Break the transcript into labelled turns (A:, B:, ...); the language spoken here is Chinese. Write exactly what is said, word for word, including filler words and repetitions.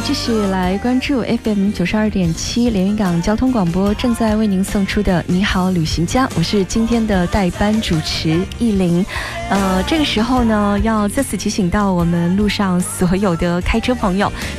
A: 继续来关注 F M 九十二点七连云港交通广播正在为您送出的你好旅行家，我是今天的代班主持艺玲。呃，这个时候呢，要再次提醒到我们路上所有的开车朋友，